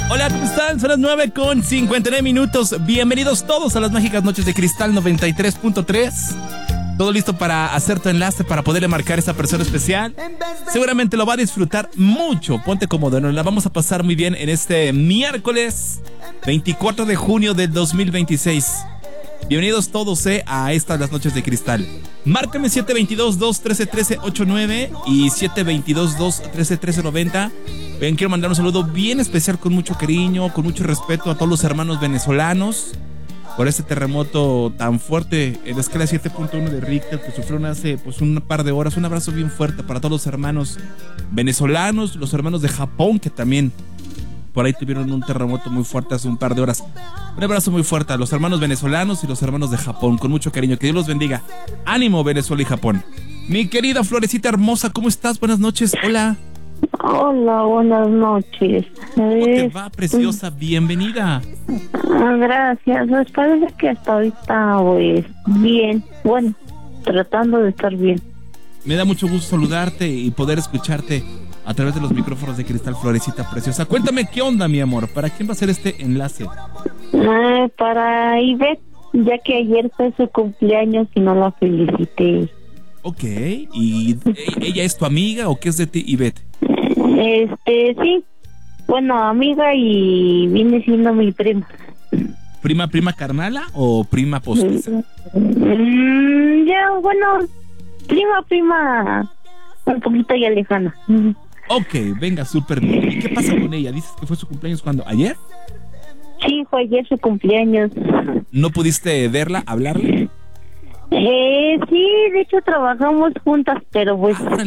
Hola, ¿cómo están? Son las 9:59. Bienvenidos todos a las mágicas noches de Cristal 93.3. Todo listo para hacer tu enlace, para poderle marcar a esa persona especial. Seguramente lo va a disfrutar mucho. Ponte cómodo, nos la vamos a pasar muy bien en este miércoles 24 de junio del 2026. Bienvenidos todos a estas las noches de Cristal. Márcame 722-213-1389 y 722-213-1390. Ven, quiero mandar un saludo bien especial con mucho cariño, con mucho respeto a todos los hermanos venezolanos por este terremoto tan fuerte en la escala 7.1 de Richter que sufrieron hace un par de horas. Un abrazo bien fuerte para todos los hermanos venezolanos, los hermanos de Japón que también por ahí tuvieron un terremoto muy fuerte hace un par de horas. Un abrazo muy fuerte a los hermanos venezolanos y los hermanos de Japón, con mucho cariño. Que Dios los bendiga. Ánimo, Venezuela y Japón. Mi querida Florecita hermosa, ¿cómo estás? Buenas noches. Hola. Hola, buenas noches. ¿Cómo te va, preciosa? Bienvenida. Gracias. Pues parece que hasta ahorita, bien. Bueno, tratando de estar bien. Me da mucho gusto saludarte y poder escucharte a través de los micrófonos de Cristal, Florecita preciosa. Cuéntame qué onda, mi amor. ¿Para quién va a ser este enlace? Para Ivette, ya que ayer fue su cumpleaños y no la felicité. Ok. ¿Y ella es tu amiga o qué es de ti, Ivette? Sí. Bueno, amiga y viene siendo mi prima. ¿Prima carnala o prima postiza? Ya, bueno, prima, un poquito ya lejana. Ok, venga, súper bien. ¿Y qué pasa con ella? ¿Dices que fue su cumpleaños cuando? ¿Ayer? Sí, fue ayer su cumpleaños. ¿No pudiste verla, hablarle? Sí, de hecho trabajamos juntas, pero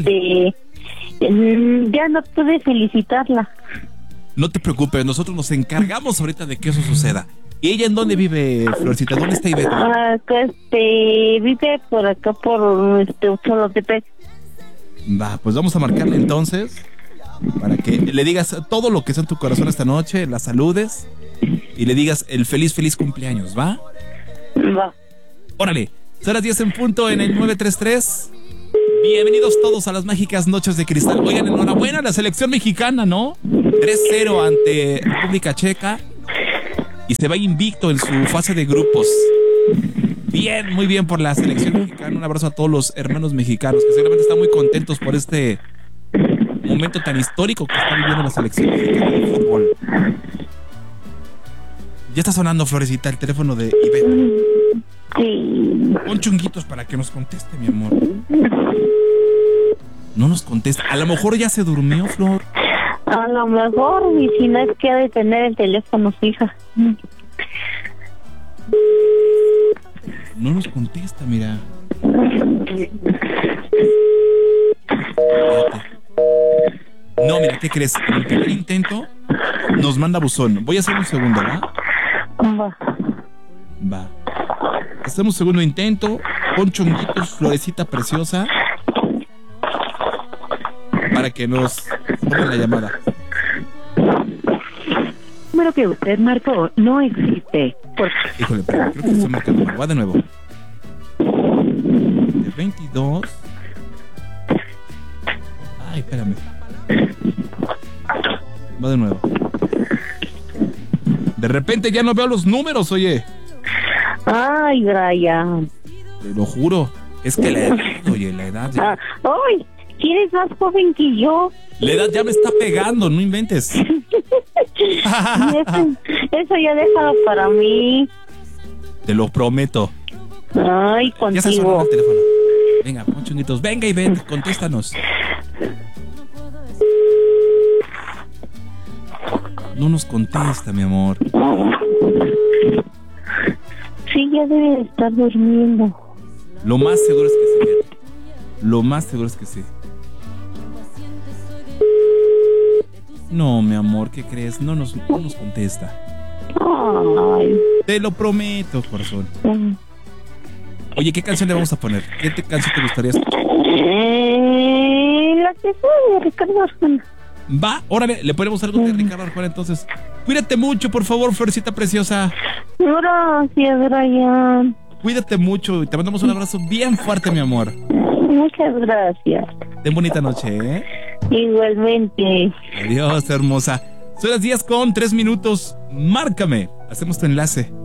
ya no pude felicitarla. No te preocupes, nosotros nos encargamos ahorita de que eso suceda. ¿Y ella en dónde vive, Florcita? ¿Dónde está Ivette? Vive por acá, por Cholotepec. Va, pues vamos a marcarle entonces para que le digas todo lo que está en tu corazón esta noche, la saludes y le digas el feliz cumpleaños, ¿va? Va. Órale, son las 10 en punto en el 933. Bienvenidos todos a las mágicas noches de Cristal. Oigan, enhorabuena a la selección mexicana, ¿no? 3-0 ante República Checa y se va invicto en su fase de grupos. Bien, muy bien por la selección mexicana. Un abrazo a todos los hermanos mexicanos que seguramente están muy contentos por este momento tan histórico que está viviendo la selección mexicana de fútbol. Ya está sonando, Florecita, el teléfono de Ivette. Sí. Pon chunguitos para que nos conteste, mi amor. No nos contesta. A lo mejor ya se durmió, Flor. A lo mejor, y si no es que ha de tener el teléfono fija. No nos contesta, mira. No, mira, ¿qué crees? En el primer intento nos manda buzón. Voy a hacer un segundo, ¿va? Va. Hacemos un segundo intento. Pon chonguitos, Florecita preciosa, para que nos tomen la llamada. El número que usted marcó no existe. Híjole, pero creo que se está marcando mal. Va de nuevo. De 22. Ay, espérame. Va de nuevo. De repente ya no veo los números, oye. Ay, Brian. Te lo juro. Es que la edad, oye, la edad ya... ¡Ay! ¿Eres más joven que yo? La edad ya me está pegando, no inventes. Eso ya déjalo para mí. Te lo prometo. Ay, contigo. Ya se sonó el teléfono. Venga, pon chunguitos. Venga, Ivette, contéstanos. No nos contesta, mi amor. Sí, ya debe de estar durmiendo. Lo más seguro es que sí, Ivette. Lo más seguro es que sí. No, mi amor, ¿qué crees? No nos contesta. Ay. Te lo prometo, corazón. Oye, ¿qué canción le vamos a poner? ¿Qué canción te gustaría escuchar? La que fue de Ricardo Arjona. Va, órale, le ponemos algo de Ricardo Arjona entonces. Cuídate mucho, por favor, Florecita preciosa. Gracias, Brian. Cuídate mucho y te mandamos un abrazo bien fuerte, mi amor. Muchas gracias. Ten bonita noche, ¿eh? Igualmente. Adiós, hermosa. Son las 10 con 3 minutos. Márcame. Hacemos tu enlace.